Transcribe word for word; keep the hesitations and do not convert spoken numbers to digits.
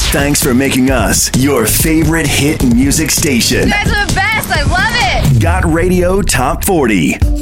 Thanks for making us your favorite hit music station. You guys are the best. I love it. Got Radio Top forty.